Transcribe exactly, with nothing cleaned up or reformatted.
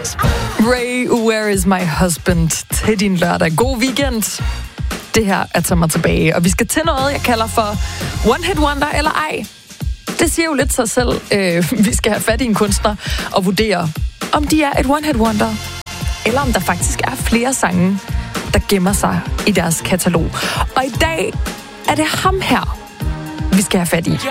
Ray, Where is my husband? Til din lørdag. God weekend. Det her er Tag mig tilbage, og vi skal til noget, jeg kalder for One Hit Wonder eller ej. Det siger jo lidt sig selv. Øh, vi skal have fat i en kunstner og vurdere, om de er et One Hit Wonder, eller om der faktisk er flere sange, der gemmer sig i deres katalog. Og i dag er det ham her, vi skal have fat i.